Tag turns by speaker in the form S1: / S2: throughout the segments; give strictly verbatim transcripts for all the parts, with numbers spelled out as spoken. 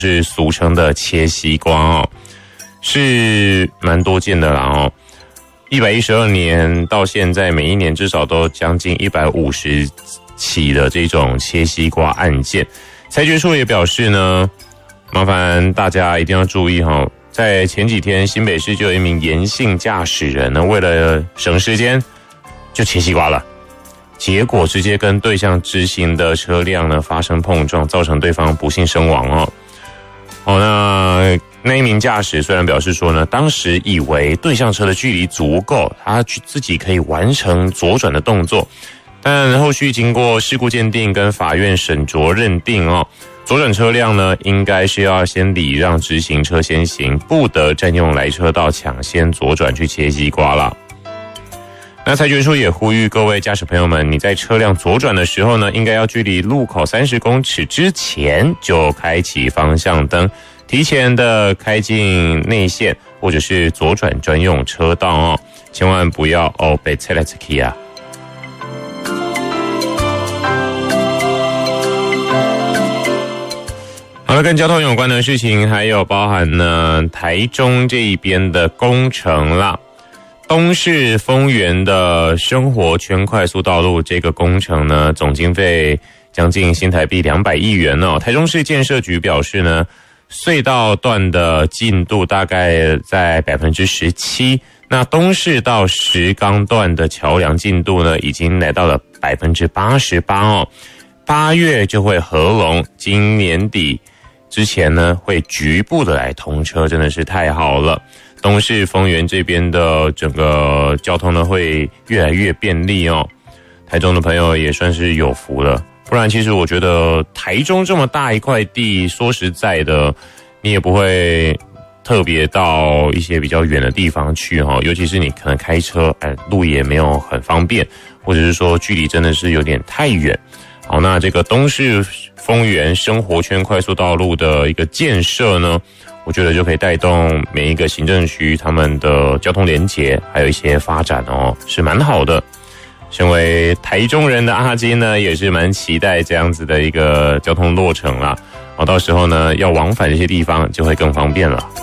S1: 是俗称的切西瓜哦，是蛮多见的啦哦。一百一十二年到现在，每一年至少都将近一百五十起的这种切西瓜案件。裁决处也表示呢，麻烦大家一定要注意哈，在前几天新北市就有一名严姓驾驶人呢，为了省时间就切西瓜了，结果直接跟对向直行的车辆呢发生碰撞，造成对方不幸身亡哦。哦，那那一名驾驶虽然表示说呢，当时以为对向车的距离足够，他自己可以完成左转的动作，但后续经过事故鉴定跟法院审酌认定哦，左转车辆呢应该是要先礼让直行车先行，不得占用来车道抢先左转去切西瓜啦。那裁决处也呼吁各位驾驶朋友们，你在车辆左转的时候呢，应该要距离路口三十公尺之前就开启方向灯，提前的开进内线或者是左转专用车道哦，千万不要哦被切来切去啊。好了，跟交通有关的事情还有包含呢台中这一边的工程啦。东势丰原的生活圈快速道路这个工程呢，总经费将近新台币两百亿元哦。台中市建设局表示呢，隧道段的进度大概在 百分之十七， 那东势到石冈段的桥梁进度呢，已经来到了 百分之八十八 哦。八月就会合龙，今年底之前呢会局部的来通车，真的是太好了。东势丰原这边的整个交通呢会越来越便利哦，台中的朋友也算是有福了。不然其实我觉得台中这么大一块地，说实在的，你也不会特别到一些比较远的地方去哈，尤其是你可能开车，哎，路也没有很方便，或者是说距离真的是有点太远。好，那这个东势丰原生活圈快速道路的一个建设呢，我觉得就可以带动每一个行政区他们的交通连结，还有一些发展哦，是蛮好的。身为台中人的阿金呢，也是蛮期待这样子的一个交通落成啦。哦，到时候呢，要往返这些地方就会更方便了。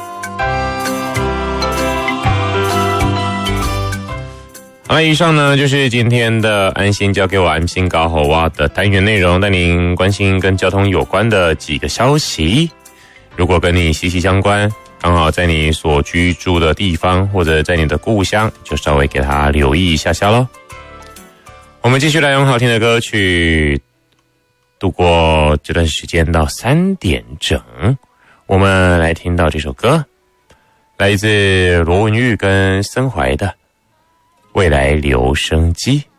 S1: 好了，以上呢就是今天的安心交给我安心搞好哇的单元内容，带您关心跟交通有关的几个消息。如果跟你息息相关，刚好在你所居住的地方或者在你的故乡，就稍微给他留意一下下咯。我们继续来用好听的歌曲度过这段时间到三点整。我们来听到这首歌，来自罗文玉跟森怀的《未来留声机》。